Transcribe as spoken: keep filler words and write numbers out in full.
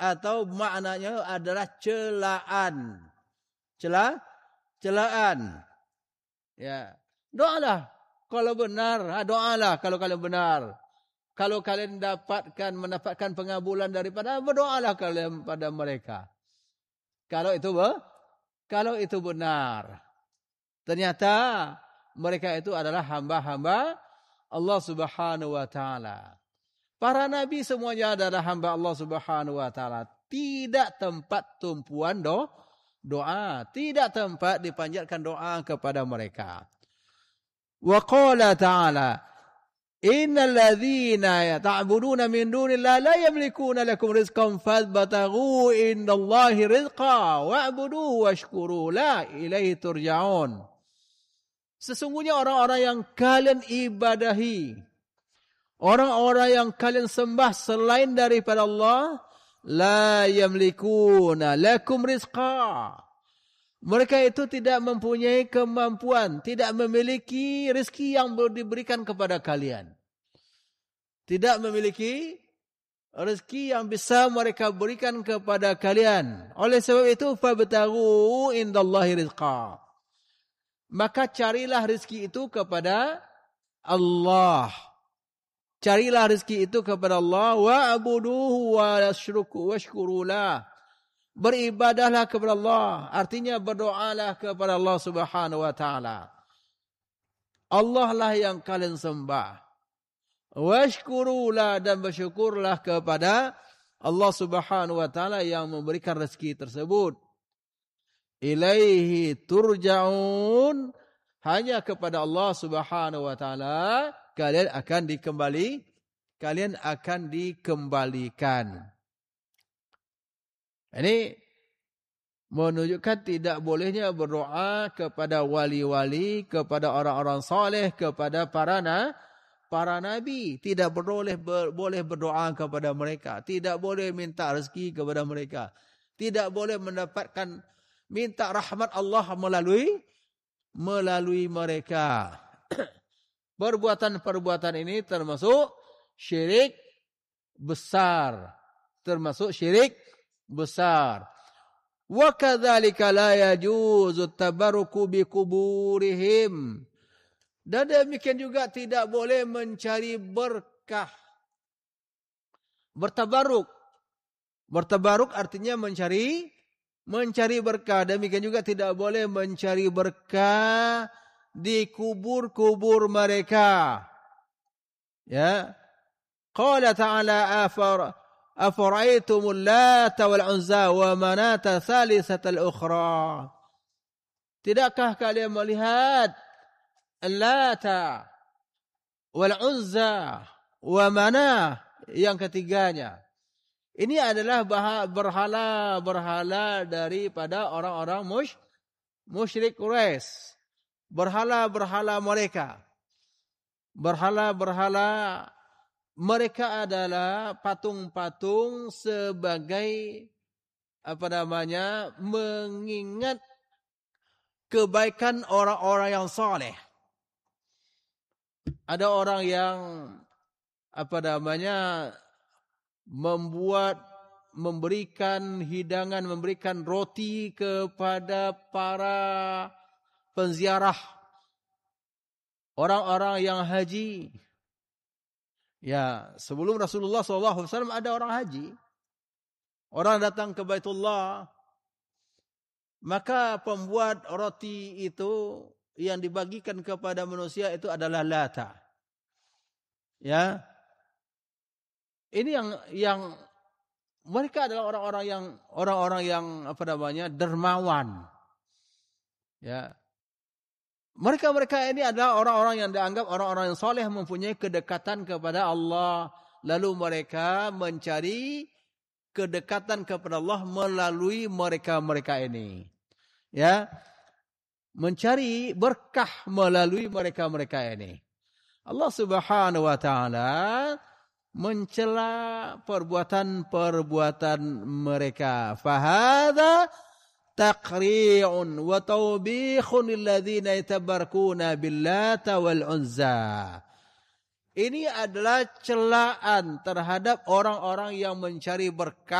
atau maknanya adalah celaan. Cela, celaan. Ya. Doalah kalau benar, doalah kalau kalian benar. Kalau kalian dapatkan mendapatkan pengabulan daripada, berdoalah kalian pada mereka. Kalau itu kalau itu benar. Ternyata mereka itu adalah hamba-hamba Allah Subhanahu wa taala. Para nabi semuanya adalah hamba Allah Subhanahu wa taala. Tidak tempat tumpuan do, doa, tidak tempat dipanjatkan doa kepada mereka. Wa qala ta'ala, innal ladzina ta'buduna min dunillahi la yamlikuna lakum rizqan fabtaghu indallahi rizqa wa'buduhu washkuru la ilaihi turja'un. Sesungguhnya orang-orang yang kalian ibadahi, orang-orang yang kalian sembah selain daripada Allah, la yamlikuna lakum rizqa. Mereka itu tidak mempunyai kemampuan, tidak memiliki rezeki yang diberikan kepada kalian. Tidak memiliki rezeki yang bisa mereka berikan kepada kalian. Oleh sebab itu, fabtaghu indallahi rizqa. Maka carilah rezeki itu kepada Allah. Carilah rezeki itu kepada Allah. Wa'buduhu wa shkurulah. Beribadahlah kepada Allah. Artinya berdoalah kepada Allah Subhanahu wa ta'ala. Allah lah yang kalian sembah. Washkurulah, dan bersyukurlah kepada Allah Subhanahu wa ta'ala yang memberikan rezeki tersebut. Ilaihi turja'un, hanya kepada Allah Subhanahu wa taala kalian akan dikembali, kalian akan dikembalikan. Ini menunjukkan tidak bolehnya berdoa kepada wali-wali, kepada orang-orang saleh, kepada para na, para nabi. Tidak boleh ber, boleh berdoa kepada mereka, tidak boleh minta rezeki kepada mereka, tidak boleh mendapatkan minta rahmat Allah melalui melalui mereka. Perbuatan-perbuatan ini termasuk syirik besar, termasuk syirik besar. Wa kadzalika la yajuzu tabarruku bi kuburihim. Dan demikian juga tidak boleh mencari berkah. Bertabaruk. Bertabaruk artinya mencari Mencari berkah. Demikian juga tidak boleh mencari berkah di kubur-kubur mereka. Ya. Qala ta'ala afar afara'aytumul Lata wal Uzza wa Manata tsalitsatal ukhra. Tidakkah kalian melihat Lata wal Uzza wa Manah yang ketiganya? Ini adalah berhala-berhala daripada orang-orang mush, musyrik Quraisy. Berhala-berhala mereka. Berhala-berhala mereka adalah patung-patung sebagai apa namanya, mengingat kebaikan orang-orang yang saleh. Ada orang yang apa namanya, membuat, memberikan hidangan, memberikan roti kepada para penziarah, orang-orang yang haji. Ya, sebelum Rasulullah sallallahu alaihi wasallam ada orang haji. Orang datang ke Baitullah. Maka pembuat roti itu yang dibagikan kepada manusia itu adalah Lata. Ya. Ini yang yang mereka adalah orang-orang yang orang-orang yang apa namanya, dermawan. Ya. Mereka-mereka ini adalah orang-orang yang dianggap orang-orang yang soleh, mempunyai kedekatan kepada Allah. Lalu mereka mencari kedekatan kepada Allah melalui mereka-mereka ini. Ya. Mencari berkah melalui mereka-mereka ini. Allah Subhanahu wa taala mencela perbuatan-perbuatan mereka. Fahadha taqri'un wa tawbikhun lilladzina yatabarrakuna billata wal Uzza. Ini adalah celaan terhadap orang-orang yang mencari berkah